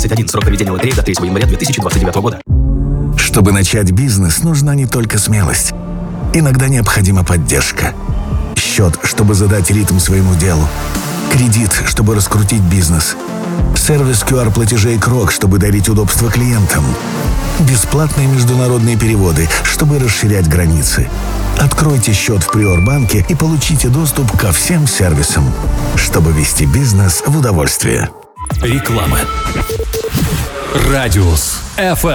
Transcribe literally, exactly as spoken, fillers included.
тридцать один. Срок проведения лотереи до третьего января две тысячи двадцать девятого года. Чтобы начать бизнес, нужна не только смелость. Иногда необходима поддержка. Счет, чтобы задать ритм своему делу. Кредит, чтобы раскрутить бизнес. Сервис ку ар-платежей Крок, чтобы дарить удобство клиентам. Бесплатные международные переводы, чтобы расширять границы. Откройте счет в Приорбанке и получите доступ ко всем сервисам, чтобы вести бизнес в удовольствие. Реклама. Радиус эф эм.